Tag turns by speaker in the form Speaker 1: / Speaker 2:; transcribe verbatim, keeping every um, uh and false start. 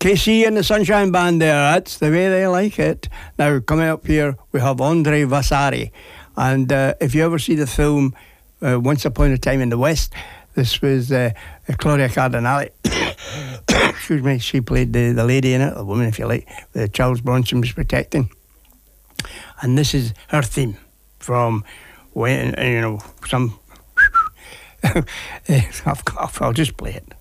Speaker 1: K C and the Sunshine Band there, that's the way they like it. Now, coming up here, we have Andre Vasari. And uh, if you ever see the film uh, Once Upon a Time in the West, this was uh, Claudia Cardinale. Excuse me, she played the, the lady in it, the woman, if you like, that Charles Bronson was protecting. And this is her theme from when, you know, some... I've got, I'll just play it.